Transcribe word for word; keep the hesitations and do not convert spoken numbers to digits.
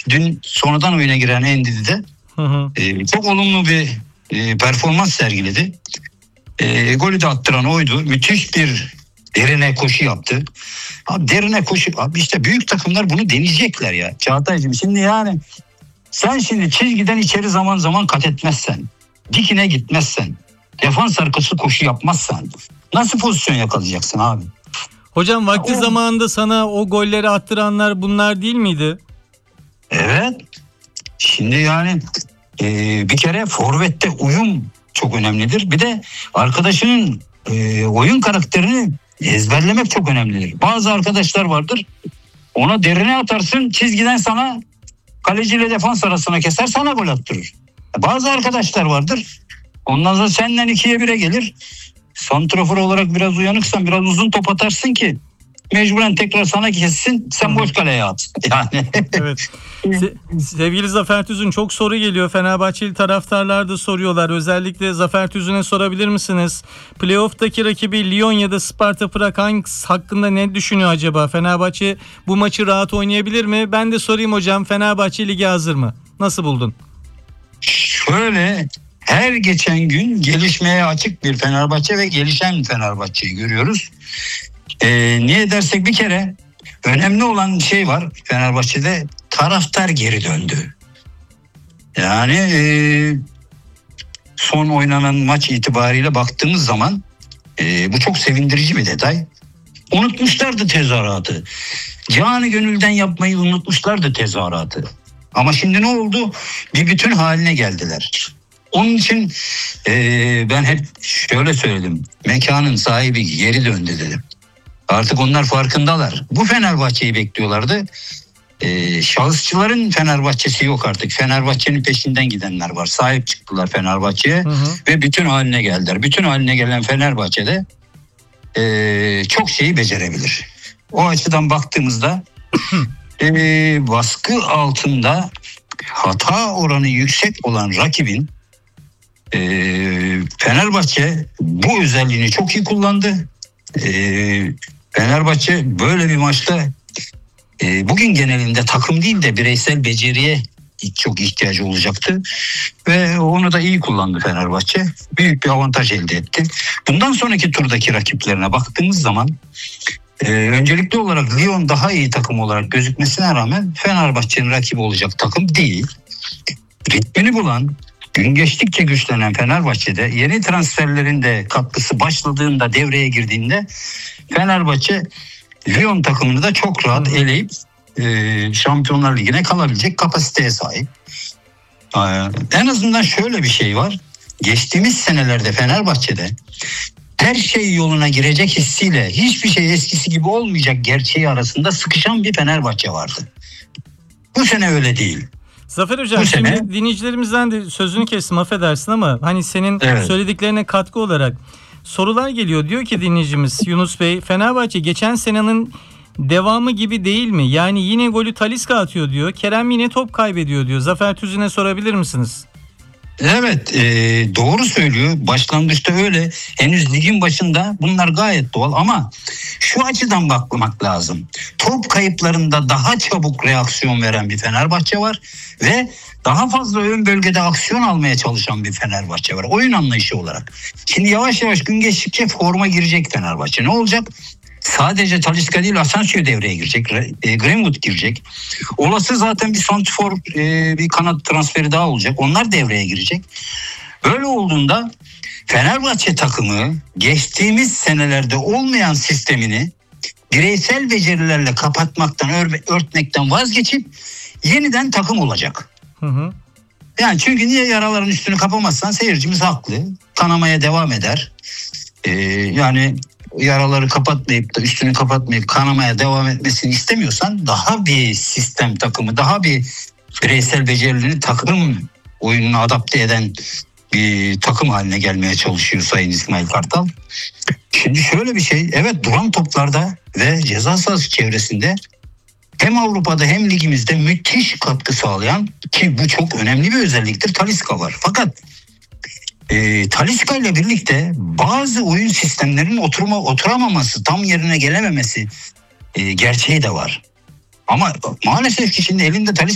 dün sonradan oyuna giren Endidi'de hı hı. E, çok olumlu bir e, performans sergiledi. E, golü de attıran oydu. Müthiş bir derine koşu yaptı. Abi derine koşu, abi işte büyük takımlar bunu deneyecekler ya Çağatay'cığım. Şimdi yani sen şimdi çizgiden içeri zaman zaman kat etmezsen, dikine gitmezsen, defans arkası koşu yapmazsan nasıl pozisyon yakalayacaksın abi? Hocam vakti o... zamanında sana o golleri attıranlar bunlar değil miydi? Evet. Şimdi yani e, bir kere forvette uyum çok önemlidir. Bir de arkadaşının e, oyun karakterini ezberlemek çok önemlidir. Bazı arkadaşlar vardır, ona derine atarsın, çizgiden sana kaleciyle defans arasına keser, sana gol attırır. Bazı arkadaşlar vardır, ondan sonra senden ikiye bire gelir. Santrafor olarak biraz uyanıksan biraz uzun top atarsın ki mecburen tekrar sana kessin, sen boş kaleye at. Yani. Evet. Se- sevgili Zafer Tüzün, çok soru geliyor. Fenerbahçeli taraftarlar da soruyorlar. Özellikle Zafer Tüzün'e sorabilir misiniz? Playoff'taki rakibi Lyon ya da Sparta Prag hangisi hakkında ne düşünüyor acaba? Fenerbahçe bu maçı rahat oynayabilir mi? Ben de sorayım hocam, Fenerbahçe lige hazır mı? Nasıl buldun? Şöyle, her geçen gün gelişmeye açık bir Fenerbahçe ve gelişen Fenerbahçe'yi görüyoruz. Ee, niye dersek bir kere önemli olan şey var Fenerbahçe'de, taraftar geri döndü. Yani e, son oynanan maç itibariyle baktığımız zaman e, bu çok sevindirici bir detay. Unutmuşlardı tezahüratı. Canı gönülden yapmayı unutmuşlardı tezahüratı. Ama şimdi ne oldu? Bir bütün haline geldiler. Onun için e, ben hep şöyle söyledim. Mekanın sahibi geri döndü dedim. Artık onlar farkındalar. Bu Fenerbahçe'yi bekliyorlardı. Ee, şahısçıların Fenerbahçe'si yok artık. Fenerbahçe'nin peşinden gidenler var. Sahip çıktılar Fenerbahçe'ye hı hı. ve bütün haline geldiler. Bütün haline gelen Fenerbahçe'de e, çok şeyi becerebilir. O açıdan baktığımızda e, baskı altında hata oranı yüksek olan rakibin e, Fenerbahçe bu özelliğini çok iyi kullandı. E, Fenerbahçe böyle bir maçta e, bugün genelinde takım değil de bireysel beceriye çok ihtiyacı olacaktı ve onu da iyi kullandı Fenerbahçe. Büyük bir avantaj elde etti. Bundan sonraki turdaki rakiplerine baktığımız zaman e, öncelikli olarak Lyon daha iyi takım olarak gözükmesine rağmen Fenerbahçe'nin rakibi olacak takım değil. Ritmini bulan, gün geçtikçe güçlenen Fenerbahçe'de yeni transferlerin de katkısı başladığında, devreye girdiğinde Fenerbahçe Lyon takımını da çok rahat eleyip e, Şampiyonlar Ligi'ne kalabilecek kapasiteye sahip. E, en azından şöyle bir şey var. Geçtiğimiz senelerde Fenerbahçe'de her şey yoluna girecek hissiyle hiçbir şey eskisi gibi olmayacak gerçeği arasında sıkışan bir Fenerbahçe vardı. Bu sene öyle değil. Zafer Hocam, bu şimdi sene... dinleyicilerimizden de sözünü kestim, affedersin ama hani senin evet. söylediklerine katkı olarak sorular geliyor. Diyor ki dinleyicimiz Yunus Bey, Fenerbahçe geçen senenin devamı gibi değil mi? Yani yine golü Talisca atıyor diyor. Kerem yine top kaybediyor diyor. Zafer Tüzün'e sorabilir misiniz? Evet, e, doğru söylüyor. Başlangıçta öyle. Henüz ligin başında bunlar gayet doğal ama şu açıdan bakmak lazım. Top kayıplarında daha çabuk reaksiyon veren bir Fenerbahçe var ve daha fazla ön bölgede aksiyon almaya çalışan bir Fenerbahçe var. Oyun anlayışı olarak. Şimdi yavaş yavaş gün geçtikçe forma girecek Fenerbahçe. Ne olacak? Sadece Talisca değil, Asensio devreye girecek. E, Greenwood girecek. Olası zaten bir santrfor, e, bir kanat transferi daha olacak. Onlar devreye girecek. Öyle olduğunda Fenerbahçe takımı geçtiğimiz senelerde olmayan sistemini bireysel becerilerle kapatmaktan, ör- örtmekten vazgeçip yeniden takım olacak. Hı hı. Yani çünkü niye yaraların üstünü kapamazsan seyircimiz haklı. Kanamaya devam eder. Ee, yani yaraları kapatmayıp da üstünü kapatmayıp kanamaya devam etmesini istemiyorsan daha bir sistem takımı, daha bir bireysel becerilerini takım oyununa adapte eden bir takım haline gelmeye çalışıyor Sayın İsmail Kartal. Şimdi şöyle bir şey, evet duran toplarda ve ceza sahası çevresinde hem Avrupa'da hem ligimizde müthiş katkı sağlayan, ki bu çok önemli bir özelliktir, Talisca var. Fakat e, Talisca ile birlikte bazı oyun sistemlerinin oturma oturamaması, tam yerine gelememesi e, gerçeği de var. Ama maalesef ki şimdi elinde Talisca